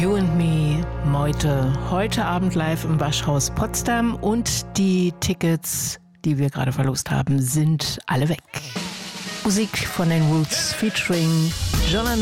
You and Me, Meute, heute Abend live im Waschhaus Potsdam und die Tickets, die wir gerade verlost haben, sind alle weg. Musik von den Roots featuring John